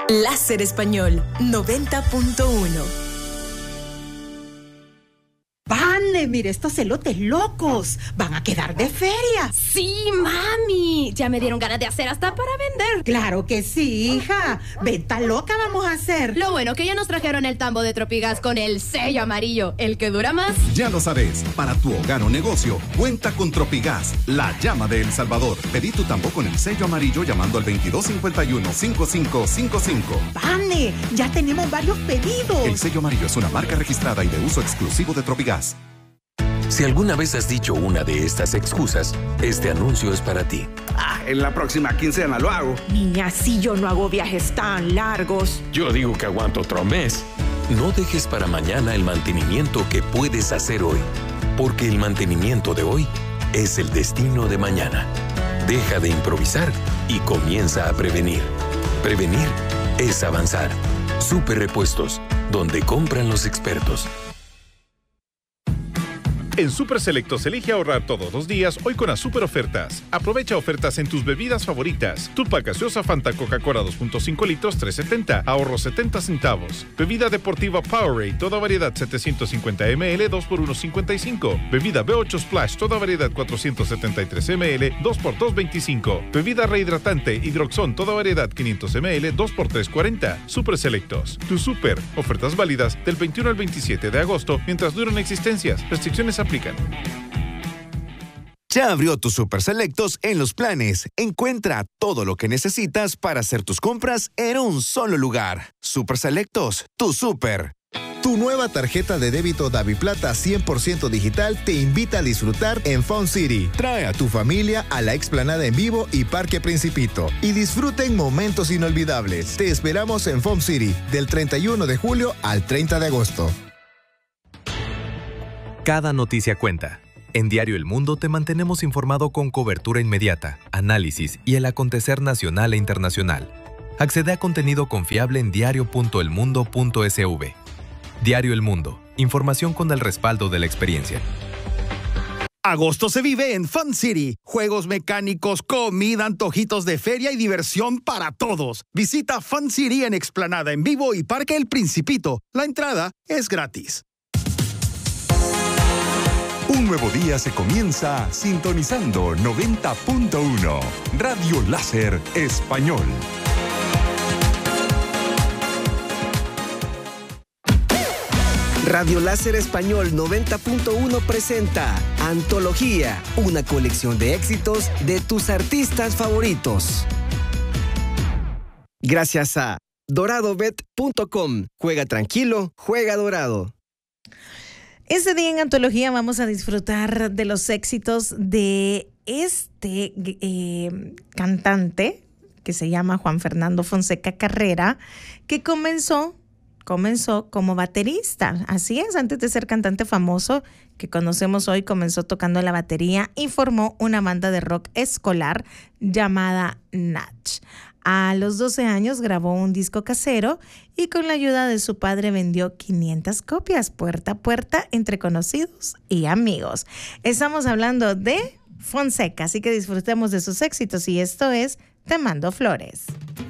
Láser Español 90.1. ¡Pane! Mire estos elotes locos. Van a quedar de feria. Sí, mami. Ya me dieron ganas de hacer hasta para vender. Claro que sí, hija. Venta loca vamos a hacer. Lo bueno que ya nos trajeron el tambo de Tropigas con el sello amarillo, el que dura más. Ya lo sabes. Para tu hogar o negocio, cuenta con Tropigas, la llama de El Salvador. Pedí tu tambo con el sello amarillo llamando al 2251-5555. ¡Pane! Ya tenemos varios pedidos. El sello amarillo es una marca registrada y de uso exclusivo de Tropigas. Si alguna vez has dicho una de estas excusas, este anuncio es para ti. En la próxima quincena lo hago. Niña, si yo no hago viajes tan largos. Yo digo que aguanto otro mes. No dejes para mañana el mantenimiento que puedes hacer hoy, porque el mantenimiento de hoy es el destino de mañana. Deja de improvisar y comienza a prevenir. Prevenir es avanzar. Super Repuestos, donde compran los expertos. En Super Selectos elige ahorrar todos los días hoy con las super ofertas. Aprovecha ofertas en tus bebidas favoritas. Tupac gaseosa Fanta Coca-Cola 2.5 litros 3.70, ahorro 70 centavos. Bebida deportiva Powerade, toda variedad 750 ml 2 por 1.55. Bebida B8 Splash, toda variedad 473 ml 2 por 2.25. Bebida rehidratante Hidroxón, toda variedad 500 ml 2 por 3.40. Super Selectos, tu super. Ofertas válidas del 21 al 27 de agosto mientras duran existencias. Restricciones aplican. Ya abrió tus Super Selectos en Los Planes. Encuentra todo lo que necesitas para hacer tus compras en un solo lugar. Super Selectos, tu super. Tu nueva tarjeta de débito DaviPlata 100% digital te invita a disfrutar en Fun City. Trae a tu familia a la explanada en vivo y Parque Principito y disfruten momentos inolvidables. Te esperamos en Fun City del 31 de julio al 30 de agosto. Cada noticia cuenta. En Diario El Mundo te mantenemos informado con cobertura inmediata, análisis y el acontecer nacional e internacional. Accede a contenido confiable en diario.elmundo.sv. Diario El Mundo. Información con el respaldo de la experiencia. Agosto se vive en Fun City. Juegos mecánicos, comida, antojitos de feria y diversión para todos. Visita Fun City en Explanada en Vivo y Parque El Principito. La entrada es gratis. Un nuevo día se comienza sintonizando 90.1 Radio Láser Español. Radio Láser Español 90.1 presenta Antología, una colección de éxitos de tus artistas favoritos. Gracias a doradobet.com. Juega tranquilo, juega dorado. Este día en Antología vamos a disfrutar de los éxitos de este cantante que se llama Juan Fernando Fonseca Carrera, que comenzó como baterista. Así es, antes de ser cantante famoso que conocemos hoy, comenzó tocando la batería y formó una banda de rock escolar llamada Natch. A los 12 años grabó un disco casero y con la ayuda de su padre vendió 500 copias puerta a puerta entre conocidos y amigos. Estamos hablando de Fonseca, así que disfrutemos de sus éxitos y esto es Te Mando Flores.